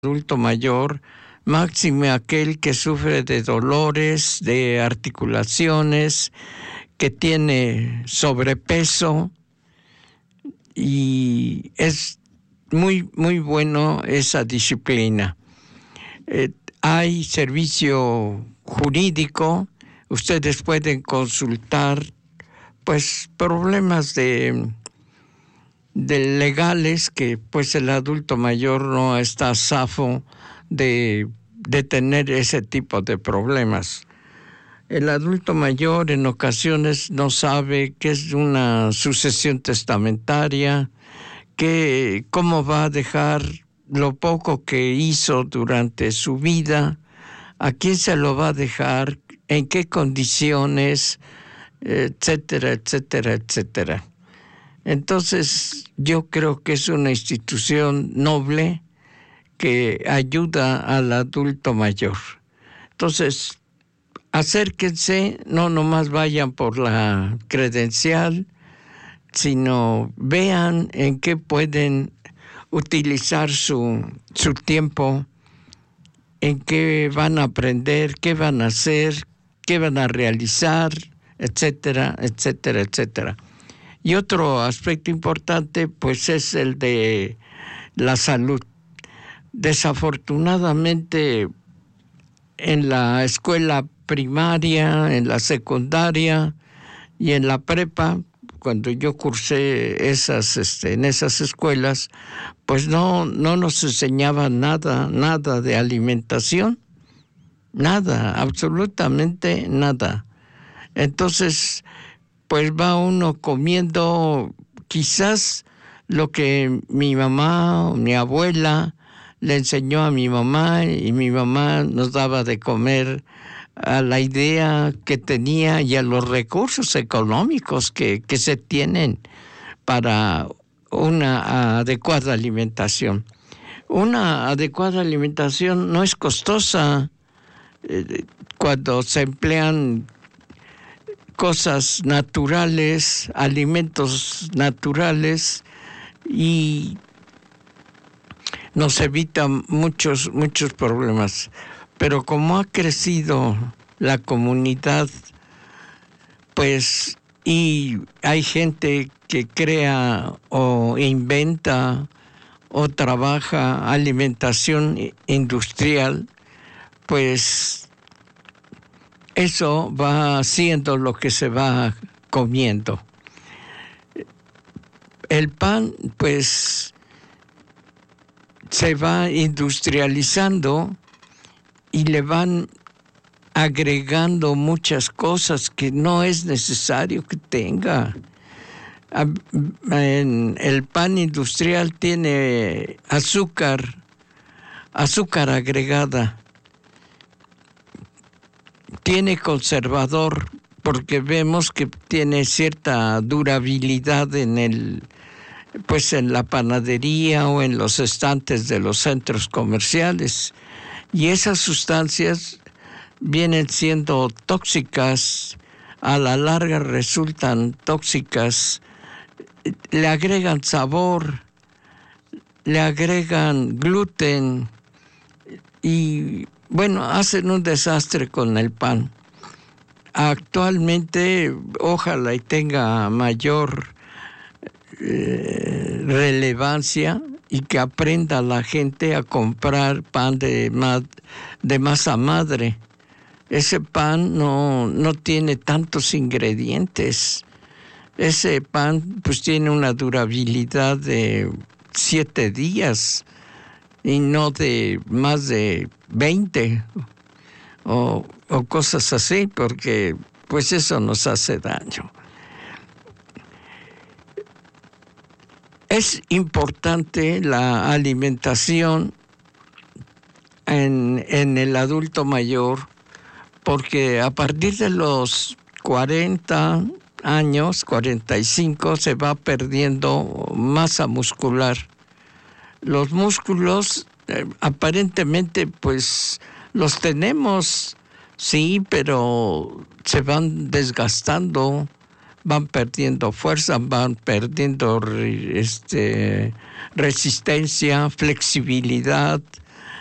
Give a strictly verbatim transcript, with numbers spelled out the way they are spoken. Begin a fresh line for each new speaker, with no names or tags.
adulto mayor, máxime aquel que sufre de dolores, de articulaciones, que tiene sobrepeso, y es muy, muy bueno esa disciplina. Eh, hay servicio jurídico, ustedes pueden consultar pues problemas de, de legales que pues el adulto mayor no está zafo de, de tener ese tipo de problemas. El adulto mayor en ocasiones no sabe qué es una sucesión testamentaria, que, cómo va a dejar lo poco que hizo durante su vida, a quién se lo va a dejar, en qué condiciones, etcétera, etcétera, etcétera. Entonces, yo creo que es una institución noble que ayuda al adulto mayor. Entonces, acérquense, no nomás vayan por la credencial, sino vean en qué pueden utilizar su, su tiempo, en qué van a aprender, qué van a hacer, qué van a realizar, etcétera, etcétera, etcétera. Y otro aspecto importante, pues, es el de la salud. Desafortunadamente, en la escuela primaria, en la secundaria y en la prepa, cuando yo cursé esas, este, en esas escuelas, pues no, no nos enseñaban nada, nada de alimentación, nada, absolutamente nada. Entonces, pues va uno comiendo quizás lo que mi mamá o mi abuela le enseñó a mi mamá, y mi mamá nos daba de comer a la idea que tenía y a los recursos económicos que, que se tienen para una adecuada alimentación. Una adecuada alimentación no es costosa eh, cuando se emplean cosas naturales, alimentos naturales, y nos evita muchos, muchos problemas. Pero como ha crecido la comunidad, pues, y hay gente que crea o inventa o trabaja alimentación industrial, pues eso va haciendo lo que se va comiendo. El pan, pues, se va industrializando y le van agregando muchas cosas que no es necesario que tenga. El pan industrial tiene azúcar, azúcar agregada, tiene conservador, porque vemos que tiene cierta durabilidad en el, pues en la panadería o en los estantes de los centros comerciales. Y esas sustancias vienen siendo tóxicas, a la larga resultan tóxicas, le agregan sabor, le agregan gluten y, bueno, hacen un desastre con el pan. Actualmente, ojalá y tenga mayor eh, relevancia y que aprenda la gente a comprar pan de, ma- de masa madre. Ese pan no, no tiene tantos ingredientes. Ese pan pues tiene una durabilidad de siete días y no de más de veinte o, o cosas así, porque pues eso nos hace daño. Es importante la alimentación en, en el adulto mayor, porque a partir de los cuarenta años, cuarenta y cinco, se va perdiendo masa muscular. Los músculos eh, aparentemente pues los tenemos, sí, pero se van desgastando, van perdiendo fuerza, van perdiendo este, resistencia, flexibilidad,